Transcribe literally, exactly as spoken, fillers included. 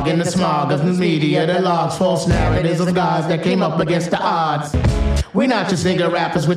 fog in the smog of news media that logs false narratives of gods that came up against the odds. We're not just nigga rappers with